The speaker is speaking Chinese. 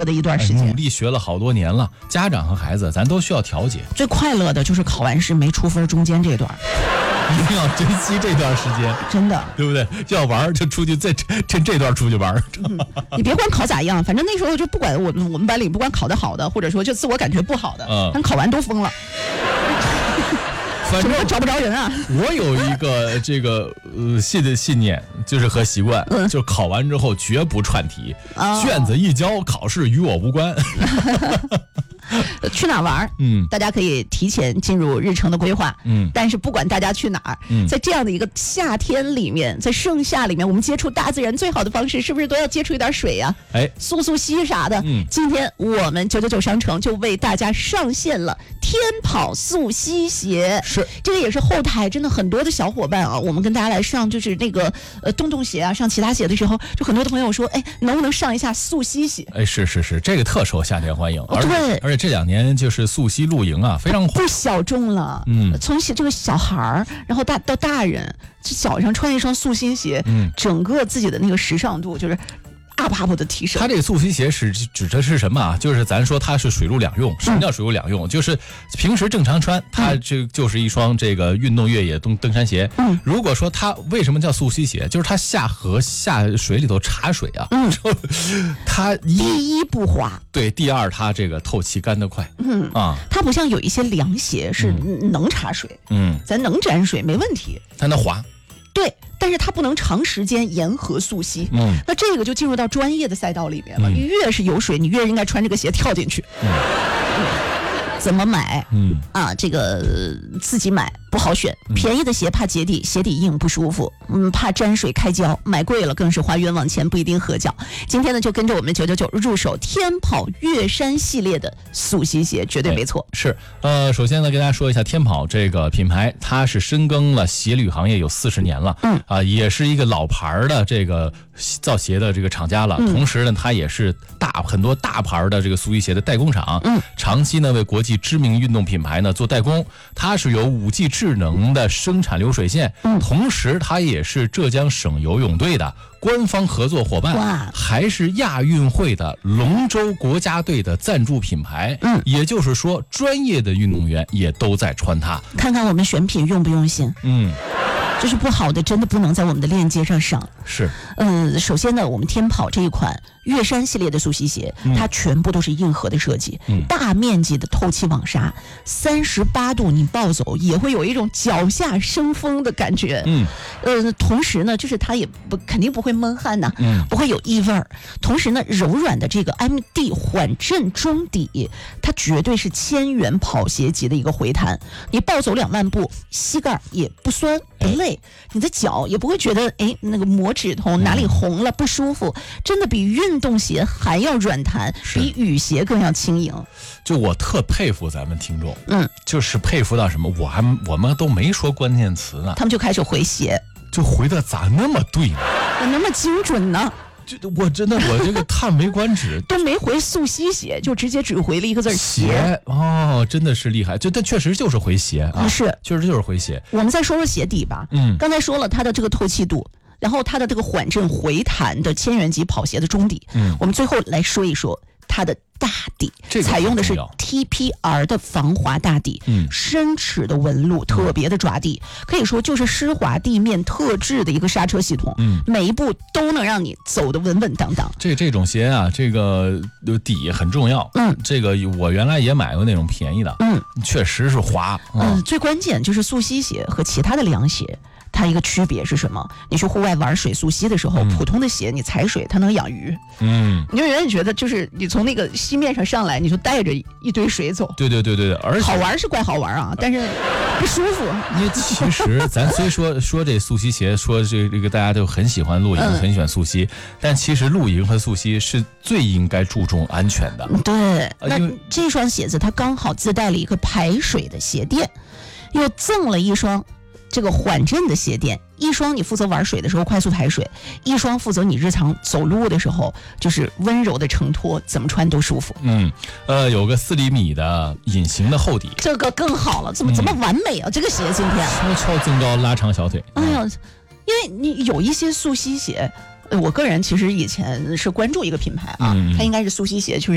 的一段时间， 努力学了好多年了。家长和孩子咱都需要调节。 最快乐的就是考完试没出分中间这段， 一定要珍惜这段时间， 真的， 对不对？要玩就出去，再趁这段出去玩。 你别管考咋样，反正那时候就不管我们班里不管考得好的，或者说就自我感觉不好的，他考完都疯了。 反正找不着人啊！ 我有一个这个信念，就是和习惯，就是考完之后绝不串题，卷子一交，考试与我无关。 去哪玩？大家可以提前进入日程的规划。但是不管大家去哪儿，在这样的一个夏天里面，在盛夏里面，我们接触大自然最好的方式，是不是都要接触一点水呀？溯溪啥的。今天我们999商城就为大家上线了天跑溯溪鞋。 是， 这个也是后台真的很多的小伙伴啊，我们跟大家来上就是那个洞鞋啊，上其他鞋的时候，就很多的朋友说，能不能上一下溯溪鞋？ 是，这个特受夏天欢迎。 对， 而且这2年就是溯溪露营啊，非常火， 不小众了。从这个小孩儿，然后到大人，脚上穿一双溯溪鞋，整个自己的那个时尚度就是up的提升。 它这个溯溪鞋指的是什么啊？就是咱说它是水陆两用。什么叫水陆两用？就是平时正常穿，它这就是一双这个运动越野登山鞋。如果说它为什么叫溯溪鞋，就是它下河下水里头查水啊。它第一不滑， 对，第二它这个透气干得快。 它不像有一些凉鞋是能查水，咱能沾水没问题， 它能滑。 对，但是它不能长时间沿河溯溪。那这个就进入到专业的赛道里面了。越是有水，你越应该穿这个鞋跳进去。怎么买？这个自己买不好选，便宜的鞋怕结底，鞋底硬不舒服，怕沾水开胶，买贵了更是花冤枉钱，不一定合脚。今天呢，就跟着我们999入手天跑越山系列的溯溪鞋，绝对没错。 是，首先呢，跟大家说一下天跑这个品牌，它是深耕了鞋履行业有40年了，也是一个老牌的这个造鞋的这个厂家了。同时呢，它也是很多大牌的这个溯溪鞋的代工厂，长期呢为国际知名运动品牌呢做代工。它是有5G 智能的生产流水线，同时它也是浙江省游泳队的官方合作伙伴，还是亚运会的龙舟国家队的赞助品牌。也就是说，专业的运动员也都在穿它。 看看我们选品用不用心？就是不好的真的不能在我们的链接上上。 是， 首先呢，我们天跑这一款越山系列的溯溪鞋，它全部都是硬核的设计，大面积的透气网纱，38度你暴走也会有一种脚下生风的感觉。同时呢，就是它也肯定不会闷汗呐，不会有异味儿。同时呢，柔软的这个 MD 缓震中底，它绝对是千元跑鞋级的一个回弹。你暴走2万步，膝盖也不酸不累，你的脚也不会觉得那个磨指头哪里红了不舒服，真的比运动鞋还要软弹，比雨鞋更要轻盈。 就我特佩服咱们听众，就是佩服到什么，我们都没说关键词呢， 他们就开始回鞋， 就回的咋那么对呢？ 那么精准呢？ 我真的我这个叹为观止， 都没回溯溪鞋，就直接只回了一个字鞋。真的是厉害，但确实就是回鞋啊， 是， 确实就是回鞋。 我们再说说鞋底吧，刚才说了它的这个透气度，然后它的这个缓震回弹的千元级跑鞋的中底，我们最后来说一说它的大底，采用的是 TPR 的防滑大底，深齿的纹路，特别的抓地，可以说就是湿滑地面特制的一个刹车系统，每一步都能让你走得稳稳当当。 这种鞋啊，这个底很重要。这个我原来也买过那种便宜的，确实是滑。 最关键就是溯溪鞋和其他的凉鞋。它一个区别是什么？你去户外玩水溯溪的时候，普通的鞋你踩水它能养鱼，你就永远觉得就是你从那个溪面上上来，你就带着一堆水走。 对，而且好玩是怪好玩啊，但是不舒服。 因为其实咱虽说这溯溪鞋，说这个大家都很喜欢露营，很喜欢溯溪，但其实露营和溯溪是最应该注重安全的。 对，那这双鞋子它刚好自带了一个排水的鞋垫，又赠了一双这个缓震的鞋垫，一双你负责玩水的时候快速排水，一双负责你日常走路的时候就是温柔的承托，怎么穿都舒服。 有个4厘米的隐形的厚底， 这个更好了，怎么完美啊？这个鞋今天悄增高拉长小腿。 哎呀，因为你有一些溯溪鞋，我个人其实以前是关注一个品牌啊，它应该是溯溪鞋，就是